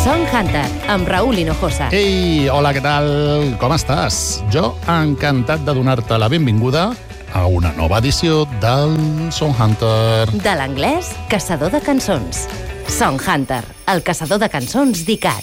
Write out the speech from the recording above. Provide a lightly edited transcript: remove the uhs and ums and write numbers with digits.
Song Hunter, amb Raúl Hinojosa. Ei, hola, què tal? Com estàs? Jo encantat de donar-te la benvinguda a una nova edició del Song Hunter. De l'anglès, caçador de cançons. Song Hunter, el caçador de cançons d'ICAT.